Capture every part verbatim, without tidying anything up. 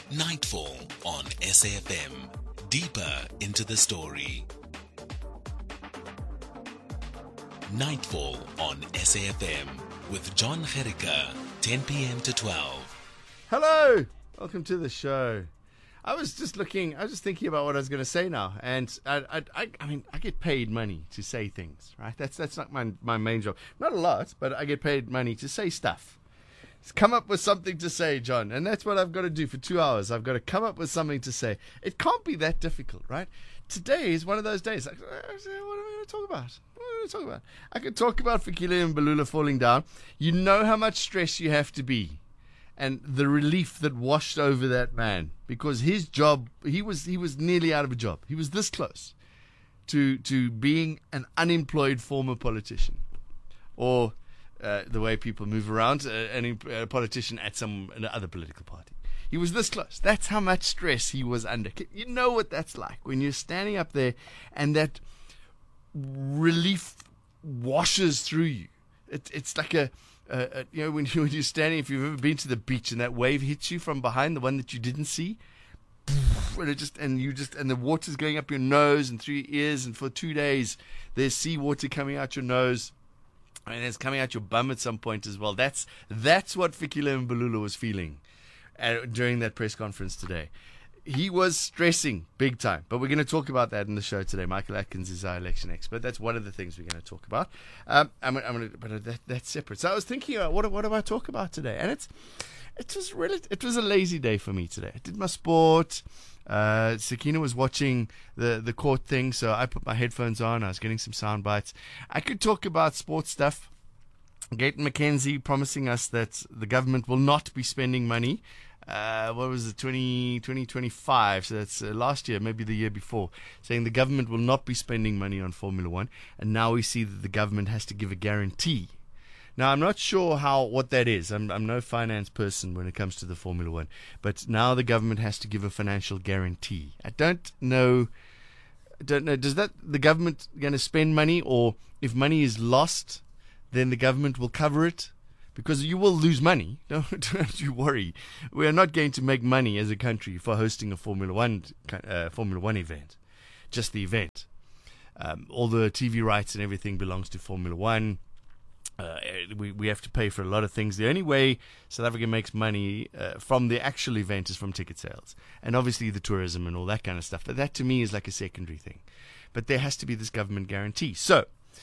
Nightfall on S A F M. Deeper into the story. Nightfall on S A F M with John Gericke, ten p.m. to twelve. Hello, welcome to the show. I was just looking, I was just thinking about what I was going to say now, and I, I, I, I mean, I get paid money to say things, right? That's that's not my my main job. Not a lot, but I get paid money to say stuff. Just come up with something to say, John, and that's what I've got to do for two hours. I've got to come up with something to say. It can't be that difficult, right? Today is one of those days. Like, what am I going to talk about? What am I going to talk about? I could talk about Fikile Mbalula falling down. You know how much stress you have to be, and the relief that washed over that man, because his job, he was he was nearly out of a job. He was this close to to being an unemployed former politician, or uh, the way people move around, uh, an, a politician at some other political party. He was this close. That's how much stress he was under. You know what that's like when you're standing up there and that relief washes through you. It, it's like a, a, a you know, when, you, when you're standing, if you've ever been to the beach and that wave hits you from behind, the one that you didn't see, and it just and you just and the water's going up your nose and through your ears, and for two days there's seawater coming out your nose. And it's coming out your bum at some point as well. That's that's what Fikile Mbalula was feeling uh, during that press conference today. He was stressing big time. But we're going to talk about that in the show today. Michael Atkins is our election expert. That's one of the things we're going to talk about. Um, I'm, I'm gonna, but that, that's separate. So I was thinking, uh, what what do I talk about today? And it's it was really it was a lazy day for me today. I did my sport. Uh, Sakina was watching the, the court thing, so I put my headphones on. I was getting some sound bites. I could talk about sports stuff. Gayton McKenzie promising us that the government will not be spending money. Uh, what was it, twenty, twenty twenty-five? So that's uh, last year, maybe the year before, saying the government will not be spending money on Formula One. And now we see that the government has to give a guarantee. Now, I'm not sure how what that is. I'm, I'm no finance person when it comes to the Formula One. But now the government has to give a financial guarantee. I don't know. I don't know. Does that the government going to spend money, or if money is lost, then the government will cover it? Because you will lose money. Don't, don't you worry. We are not going to make money as a country for hosting a Formula One uh, Formula One event. Just the event. Um, all the T V rights and everything belongs to Formula One. Uh, we we have to pay for a lot of things. The only way South Africa makes money uh, from the actual event is from ticket sales, and obviously the tourism and all that kind of stuff. But that to me is like a secondary thing. But there has to be this government guarantee. So,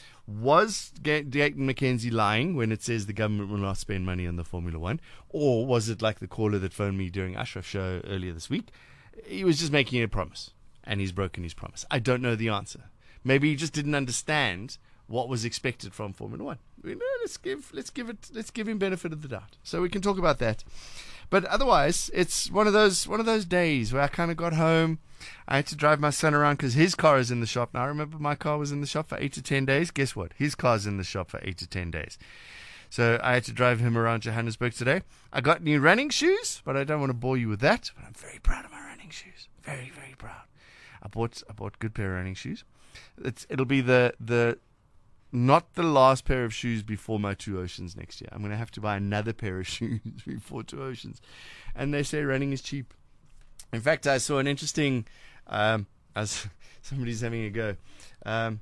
was Gayton McKenzie lying when it says the government will not spend money on the Formula One, or was it like the caller that phoned me during Ashraf's show earlier this week? He was just making a promise, and he's broken his promise. I don't know the answer. Maybe he just didn't understand what was expected from Formula One. We, no, let's give let's give it let's give him benefit of the doubt. So we can talk about that. But otherwise, it's one of those one of those days where I kind of got home. I had to drive my son around because his car is in the shop now. I remember my car was in the shop for eight to ten days. Guess what? His car's in the shop for eight to ten days. So I had to drive him around Johannesburg today. I got new running shoes, but I don't want to bore you with that. But I'm very proud of my running shoes. Very, very proud. I bought I bought a good pair of running shoes. It's it'll be the the not the last pair of shoes before my Two Oceans next year. I'm going to have to buy another pair of shoes before Two Oceans. And they say running is cheap. In fact, I saw an interesting, um, as somebody's having a go. Um,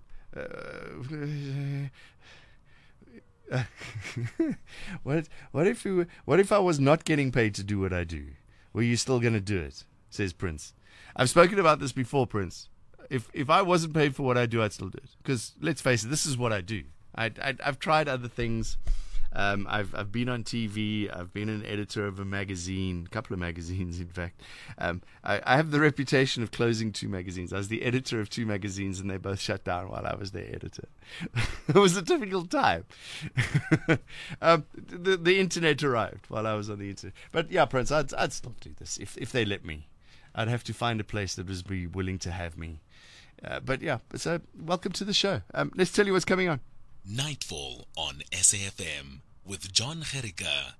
uh, what what if we were, what if I was not getting paid to do what I do? Were you still going to do it? Says Prince. I've spoken about this before, Prince. If if I wasn't paid for what I do, I'd still do it. Because let's face it, this is what I do. I, I I've tried other things. Um, I've I've been on T V. I've been an editor of a magazine, a couple of magazines, in fact. Um, I, I have the reputation of closing two magazines. I was the editor of two magazines, and they both shut down while I was their editor. It was a difficult time. um, the the internet arrived while I was on the internet. But yeah, Prince, I'd I'd still do this if if they let me. I'd have to find a place that was be willing to have me. Uh, but yeah, so welcome to the show. Um, let's tell you what's coming on. Nightfall on S A F M with John Gericke.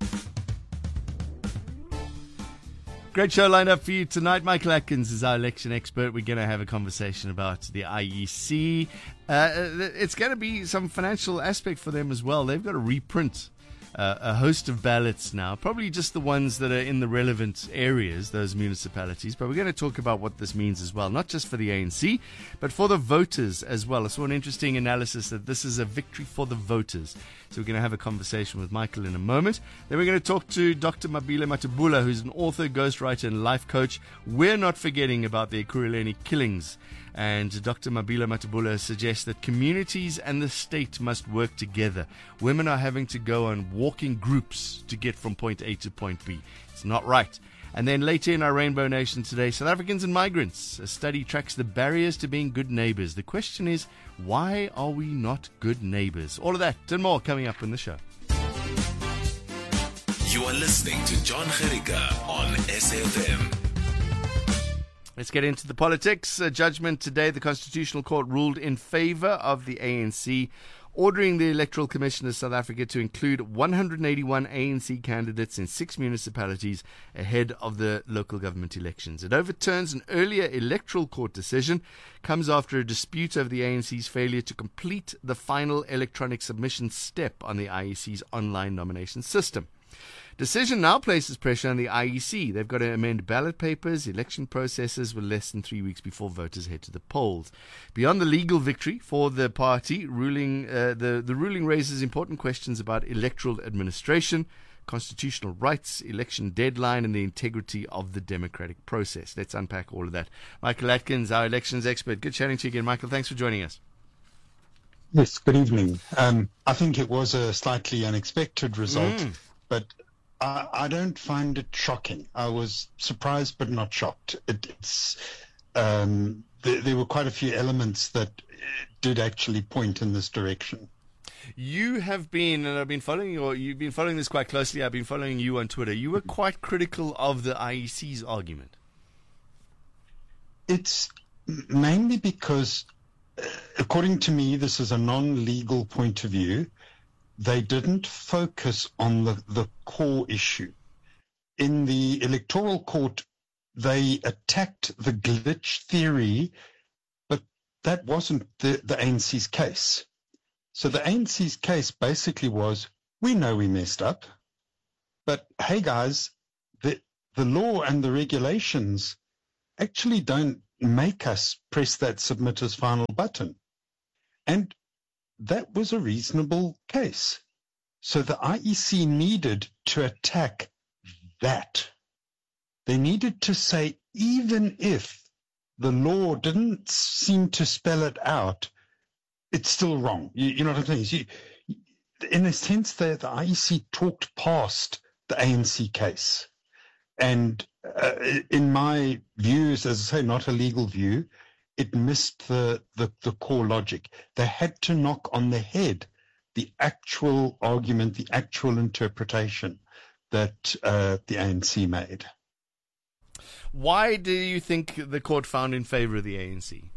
Great show lined up for you tonight. Michael Atkins is our election expert. We're going to have a conversation about the I E C. Uh, it's going to be some financial aspect for them as well. They've got to reprint uh, a host of ballots now, probably just the ones that are in the relevant areas, those municipalities. But we're going to talk about what this means as well, not just for the A N C, but for the voters as well. I saw an interesting analysis that this is a victory for the voters. So we're going to have a conversation with Michael in a moment. Then we're going to talk to Doctor Mabile Matabula, who's an author, ghostwriter, and life coach. We're not forgetting about the Ekurhuleni killings. And Doctor Mabile Matabula suggests that communities and the state must work together. Women are having to go on walking groups to get from point A to point B. It's not right. And then later in our Rainbow Nation today, South Africans and migrants. A study tracks the barriers to being good neighbors. The question is, why are we not good neighbors? All of that and more coming up in the show. You are listening to John Gericka on S A F M. Let's get into the politics. A judgment today, the Constitutional Court ruled in favor of the A N C, ordering the Electoral Commission of South Africa to include one hundred eighty-one A N C candidates in six municipalities ahead of the local government elections. It overturns an earlier Electoral Court decision, comes after a dispute over the A N C's failure to complete the final electronic submission step on the I E C's online nomination system. Decision now places pressure on the I E C. They've got to amend ballot papers, election processes with less than three weeks before voters head to the polls. Beyond the legal victory for the party, ruling uh, the, the ruling raises important questions about electoral administration, constitutional rights, election deadline, and the integrity of the democratic process. Let's unpack all of that. Michael Atkins, our elections expert. Good chatting to you again, Michael. Thanks for joining us. Yes, good evening. Um, I think it was a slightly unexpected result, mm. but I, I don't find it shocking. I was surprised but not shocked. It, it's um, th- there were quite a few elements that did actually point in this direction. You have been, and I've been following you, you've been following this quite closely. I've been following you on Twitter. You were quite critical of the I E C's argument. It's mainly because, according to me, this is a non-legal point of view. They didn't focus on the, the core issue. In the Electoral Court, they attacked the glitch theory, but that wasn't the, the A N C's case. So the A N C's case basically was, we know we messed up, but hey guys, the, the law and the regulations actually don't make us press that submit as final button. And that was a reasonable case. So the I E C needed to attack that. They needed to say, even if the law didn't seem to spell it out, it's still wrong. You, you know what I'm saying? You, in a sense, the, the I E C talked past the A N C case. And uh, in my views, as I say, not a legal view, it missed the, the, the core logic. They had to knock on the head the actual argument, the actual interpretation that uh, the A N C made. Why do you think the court found in favor of the A N C?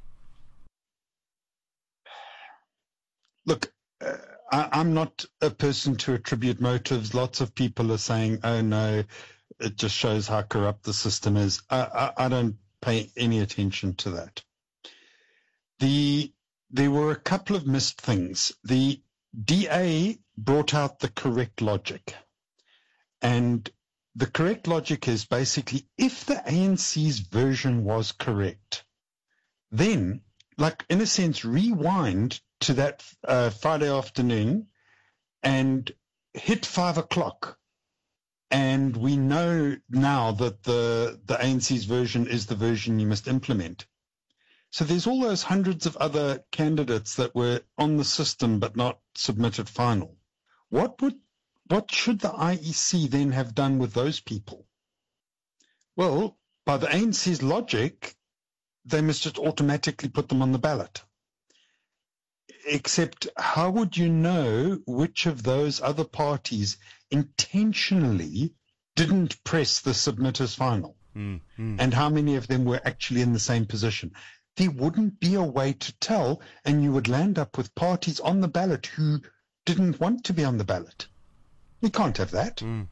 Look, uh, I, I'm not a person to attribute motives. Lots of people are saying, oh no, it just shows how corrupt the system is. I, I, I don't pay any attention to that. The There were a couple of missed things. The D A brought out the correct logic. And the correct logic is basically, if the A N C's version was correct, then, like, in a sense, rewind to that uh, Friday afternoon and hit five o'clock. And we know now that the, the A N C's version is the version you must implement. So there's all those hundreds of other candidates that were on the system but not submitted final. What would, what should the I E C then have done with those people? Well, by the A N C's logic, they must just automatically put them on the ballot. Except, how would you know which of those other parties intentionally didn't press the submit as final? Mm, mm. And how many of them were actually in the same position? There wouldn't be a way to tell, and you would land up with parties on the ballot who didn't want to be on the ballot. We can't have that. Mm.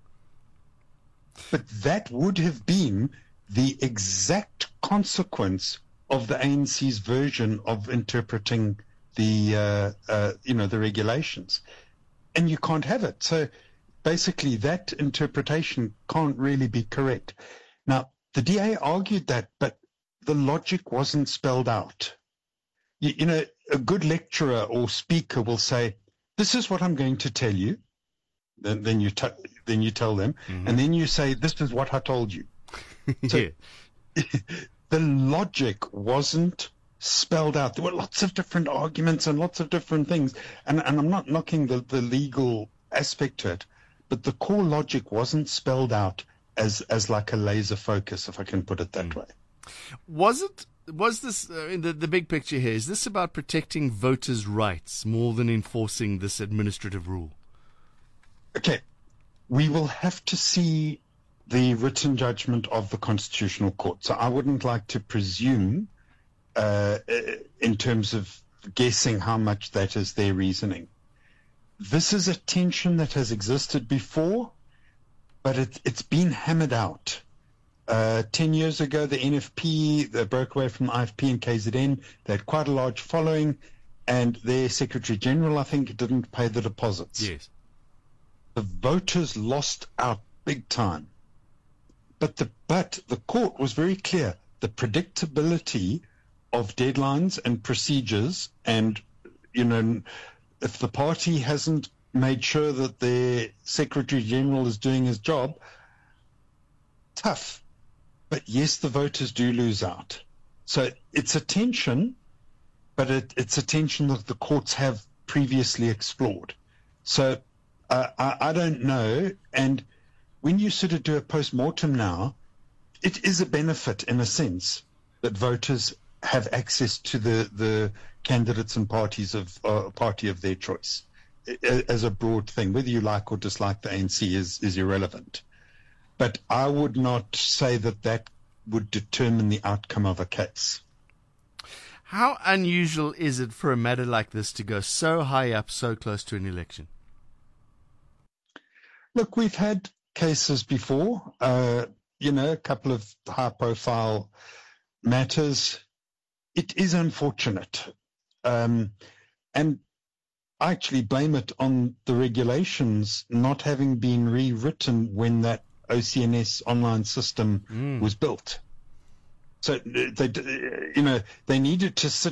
But that would have been the exact consequence of the A N C's version of interpreting the, uh, uh, you know, the regulations. and you can't have it. So basically that interpretation can't really be correct. Now, the D A argued that, but the logic wasn't spelled out. You, you know, a good lecturer or speaker will say, this is what I'm going to tell you. Then, then you t- then you tell them, mm-hmm. and then you say, this is what I told you. So yeah. The logic wasn't spelled out. There were lots of different arguments and lots of different things. And, and I'm not knocking the, the legal aspect to it, but the core logic wasn't spelled out as, as like a laser focus, if I can put it that mm. way. Was it, was this, uh, in the, the big picture here, is this about protecting voters' rights more than enforcing this administrative rule? Okay, we will have to see the written judgment of the Constitutional Court. So I wouldn't like to presume uh, in terms of guessing how much that is their reasoning. This is a tension that has existed before, but it, it's been hammered out. Uh, ten years ago, the N F P, they broke away from the I F P and K Z N. They had quite a large following, and their Secretary General, I think, didn't pay the deposits. Yes. The voters lost out big time. But the but the court was very clear. The predictability of deadlines and procedures, and, you know, if the party hasn't made sure that their Secretary General is doing his job, tough. But yes, the voters do lose out. So it's a tension, but it, it's a tension that the courts have previously explored. So uh, I, I don't know. And when you sort of do a post-mortem now, it is a benefit in a sense that voters have access to the, the candidates and parties of uh, party of their choice as a broad thing. Whether you like or dislike the A N C is, is irrelevant. But I would not say that that would determine the outcome of a case. How unusual is it for a matter like this to go so high up, so close to an election? Look, we've had cases before, uh, you know, a couple of high-profile matters. It is unfortunate. Um, and I actually blame it on the regulations not having been rewritten when that O C N S online system mm. was built. So they, you know, they needed to sit